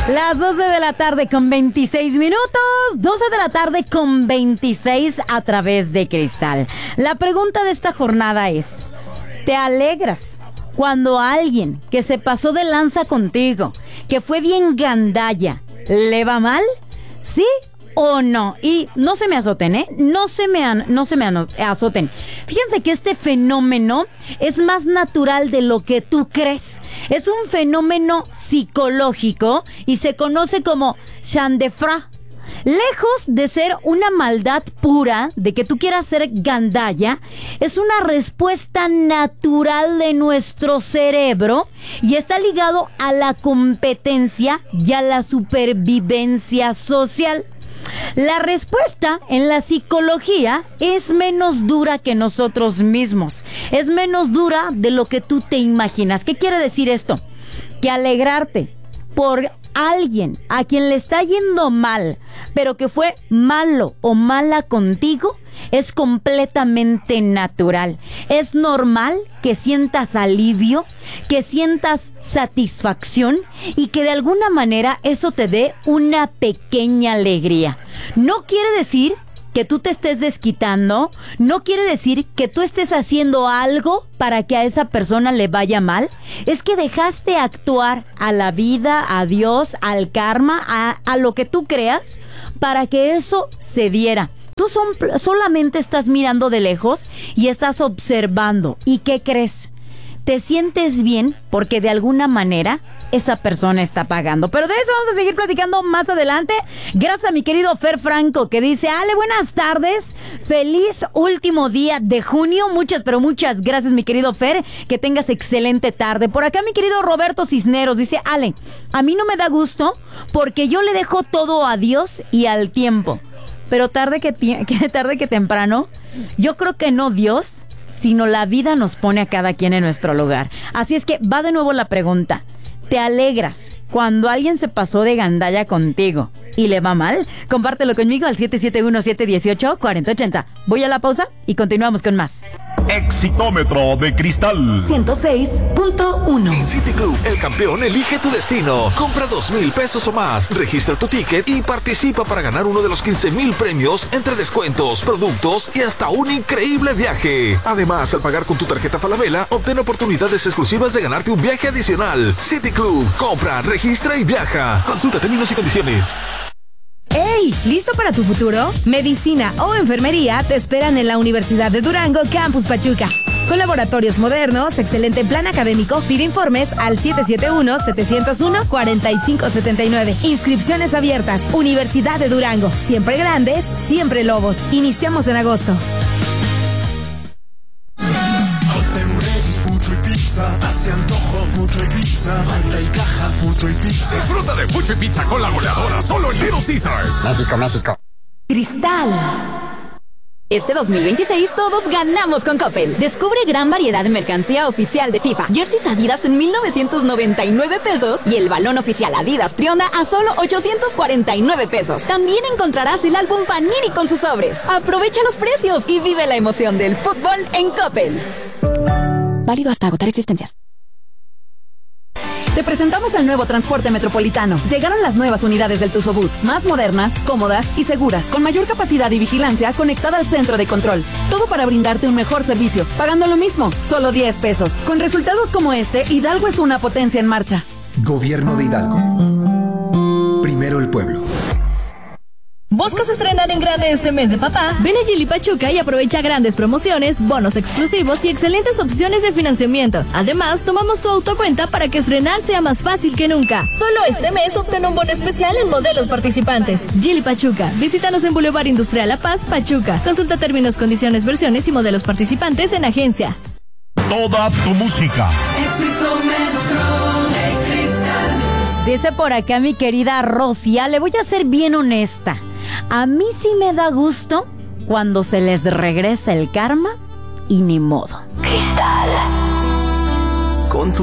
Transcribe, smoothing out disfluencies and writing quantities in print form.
Las 12 de la tarde con 26 minutos, 12 de la tarde con 26 a través de Cristal. La pregunta de esta jornada es, ¿te alegras cuando alguien que se pasó de lanza contigo, que fue bien gandalla, le va mal? ¿Sí o no? Y no se me azoten, ¿eh? No se me azoten. Fíjense que este fenómeno es más natural de lo que tú crees. Es un fenómeno psicológico y se conoce como Schadenfreude. Lejos de ser una maldad pura, de que tú quieras ser gandalla, es una respuesta natural de nuestro cerebro y está ligado a la competencia y a la supervivencia social. La respuesta en la psicología es menos dura que nosotros mismos. Es menos dura de lo que tú te imaginas. ¿Qué quiere decir esto? Que alegrarte por alguien a quien le está yendo mal, pero que fue malo o mala contigo, es completamente natural. Es normal que sientas alivio, que sientas satisfacción y que de alguna manera eso te dé una pequeña alegría. No quiere decir que tú te estés desquitando, no quiere decir que tú estés haciendo algo para que a esa persona le vaya mal. Es que dejaste actuar a la vida, a Dios, al karma, a lo que tú creas, para que eso se diera. Tú solamente estás mirando de lejos y estás observando. ¿Y qué crees? Te sientes bien porque de alguna manera esa persona está pagando. Pero de eso vamos a seguir platicando más adelante. Gracias a mi querido Fer Franco, que dice: Ale, buenas tardes, feliz último día de junio. Muchas gracias, mi querido Fer, que tengas excelente tarde. Por acá mi querido Roberto Cisneros dice: Ale, a mí no me da gusto porque yo le dejo todo a Dios y al tiempo. Pero tarde que temprano, yo creo que no Dios, sino la vida nos pone a cada quien en nuestro lugar. Así es que va de nuevo la pregunta. ¿Te alegras cuando alguien se pasó de gandalla contigo y le va mal? Compártelo conmigo al 771-718-4080. Voy a la pausa y continuamos con más. Exitómetro de Cristal 106.1. En City Club, el campeón elige tu destino. Compra 2,000 pesos o más, registra tu ticket y participa para ganar uno de los 15,000 premios entre descuentos, productos y hasta un increíble viaje. Además, al pagar con tu tarjeta Falabella, obtén oportunidades exclusivas de ganarte un viaje adicional. City Club, compra, registra y viaja. Consulta términos y condiciones. ¡Hey! ¿Listo para tu futuro? Medicina o enfermería te esperan en la Universidad de Durango, Campus Pachuca. Con laboratorios modernos, excelente plan académico, pide informes al 771-701-4579. Inscripciones abiertas. Universidad de Durango. Siempre grandes, siempre lobos. Iniciamos en agosto. Hace antojo, mucho y pizza. Falta y caja, mucho y pizza. Disfruta de Fucho y Pizza con la goleadora solo en Little Caesars. México. Cristal. Este 2026 todos ganamos con Coppel. Descubre gran variedad de mercancía oficial de FIFA. Jerseys Adidas en 1,999 pesos y el balón oficial Adidas Trionda a solo 849 pesos. También encontrarás el álbum Panini con sus sobres. Aprovecha los precios y vive la emoción del fútbol en Coppel. Válido hasta agotar existencias. Te presentamos el nuevo transporte metropolitano. Llegaron las nuevas unidades del Tuzobús, más modernas, cómodas y seguras, con mayor capacidad y vigilancia conectada al centro de control. Todo para brindarte un mejor servicio, pagando lo mismo, solo 10 pesos. Con resultados como este, Hidalgo es una potencia en marcha. Gobierno de Hidalgo. Primero el pueblo. ¿Buscas estrenar en grande este mes de papá? Ven a Geely Pachuca y aprovecha grandes promociones, bonos exclusivos y excelentes opciones de financiamiento. Además, tomamos tu autocuenta para que estrenar sea más fácil que nunca. Solo este mes obtén un bono especial en modelos participantes. Geely Pachuca. Visítanos en Boulevard Industrial La Paz, Pachuca. Consulta términos, condiciones, versiones y modelos participantes en agencia. Toda tu música. Exitómetro de Cristal. Dice por acá mi querida Rosia, le voy a ser bien honesta. A mí sí me da gusto cuando se les regresa el karma y ni modo. Cristal. Con tu